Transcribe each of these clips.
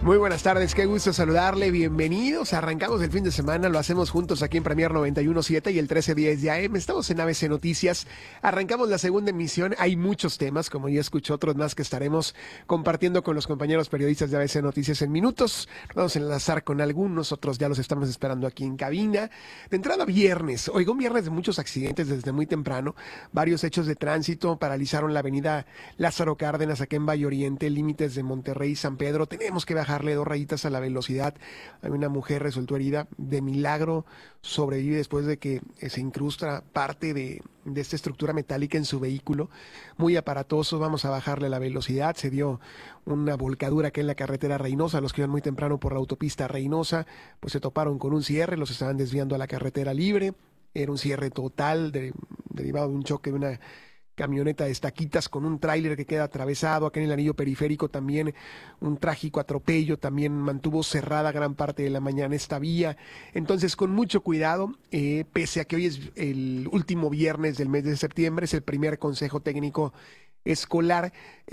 Muy buenas tardes, qué gusto saludarle, bienvenidos. Arrancamos el fin de semana, lo hacemos juntos aquí en Premier 91.7 y el 1310 de AM. Estamos en ABC Noticias, arrancamos la segunda emisión. Hay muchos temas, como ya escuchó, otros más que estaremos compartiendo con los compañeros periodistas de ABC Noticias en minutos. Vamos a enlazar con algunos, otros ya los estamos esperando aquí en cabina. De entrada viernes, oiga, un viernes de muchos accidentes desde muy temprano. Varios hechos de tránsito paralizaron la avenida Lázaro Cárdenas acá en Valle Oriente, límites de Monterrey y San Pedro. Tenemos que bajarle 2 rayitas a la velocidad. Hay una mujer resultó herida, de milagro sobrevive después de que se incrusta parte de esta estructura metálica en su vehículo. Muy aparatoso, vamos a bajarle la velocidad. Se dio una volcadura que en la carretera Reynosa, los que iban muy temprano por la autopista Reynosa, pues se toparon con un cierre, los estaban desviando a la carretera libre. Era un cierre total derivado de un choque de una camioneta de estaquitas con un tráiler que queda atravesado. Acá en el anillo periférico también un trágico atropello, también mantuvo cerrada gran parte de la mañana esta vía. Entonces, con mucho cuidado, pese a que hoy es el último viernes del mes de septiembre, es el primer consejo técnico escolar,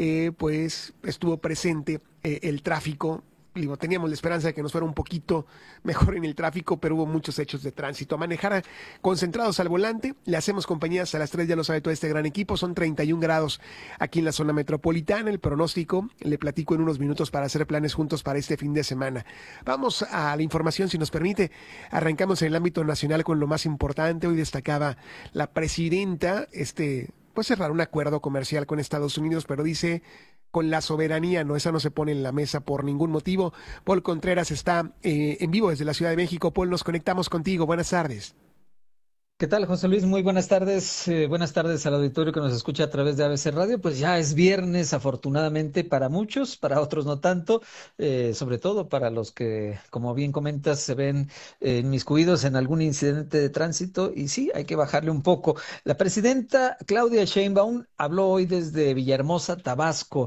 pues estuvo presente el tráfico. Digo, teníamos la esperanza de que nos fuera un poquito mejor en el tráfico, pero hubo muchos hechos de tránsito. A manejar concentrados al volante, le hacemos compañía hasta las 3, ya lo sabe todo este gran equipo. Son 31 grados aquí en la zona metropolitana. El pronóstico, le platico en unos minutos para hacer planes juntos para este fin de semana. Vamos a la información, si nos permite. Arrancamos en el ámbito nacional con lo más importante. Hoy destacaba la presidenta, pues cerrar un acuerdo comercial con Estados Unidos, pero dice con la soberanía, no, esa no se pone en la mesa por ningún motivo. Paul Contreras está en vivo desde la Ciudad de México. Paul, nos conectamos contigo. Buenas tardes. ¿Qué tal, José Luis? Muy buenas tardes. Buenas tardes al auditorio que nos escucha a través de ABC Radio. Pues ya es viernes, afortunadamente para muchos, para otros no tanto, sobre todo para los que, como bien comentas, se ven inmiscuidos en algún incidente de tránsito y sí, hay que bajarle un poco. La presidenta Claudia Sheinbaum habló hoy desde Villahermosa, Tabasco,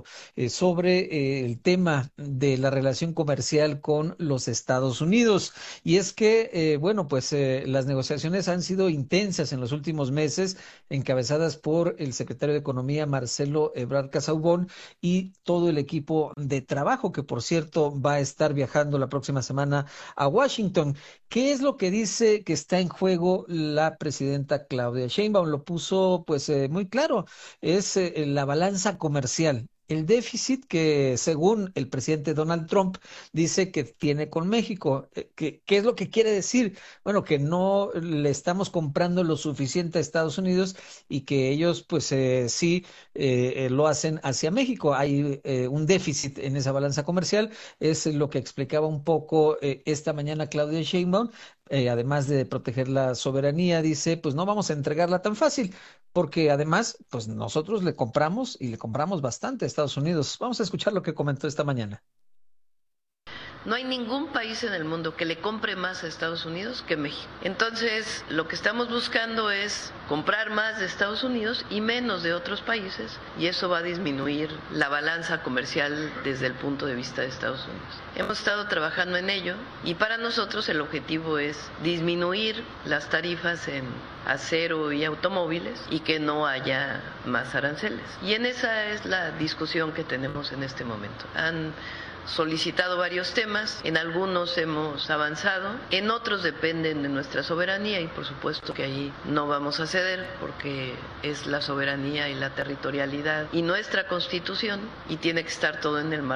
sobre el tema de la relación comercial con los Estados Unidos. Y es que, bueno, pues las negociaciones han sido intensas en los últimos meses, encabezadas por el secretario de Economía, Marcelo Ebrard Casaubon, y todo el equipo de trabajo, que por cierto va a estar viajando la próxima semana a Washington. ¿Qué es lo que dice que está en juego la presidenta Claudia Sheinbaum? Lo puso pues muy claro, es la balanza comercial. El déficit que, según el presidente Donald Trump, dice que tiene con México. ¿Qué es lo que quiere decir? Bueno, que no le estamos comprando lo suficiente a Estados Unidos y que ellos, pues sí, lo hacen hacia México. Hay un déficit en esa balanza comercial. Es lo que explicaba un poco esta mañana Claudia Sheinbaum. Además de proteger la soberanía, dice, pues no vamos a entregarla tan fácil, porque además, pues nosotros le compramos y le compramos bastante a Estados Unidos. Vamos a escuchar lo que comentó esta mañana. No hay ningún país en el mundo que le compre más a Estados Unidos que México. Entonces, lo que estamos buscando es comprar más de Estados Unidos y menos de otros países, y eso va a disminuir la balanza comercial desde el punto de vista de Estados Unidos. Hemos estado trabajando en ello y para nosotros el objetivo es disminuir las tarifas en acero y automóviles y que no haya más aranceles. Y en esa es la discusión que tenemos en este momento. Han solicitado varios temas, en algunos hemos avanzado, en otros dependen de nuestra soberanía y por supuesto que ahí no vamos a ceder porque es la soberanía y la territorialidad y nuestra Constitución y tiene que estar todo en el marco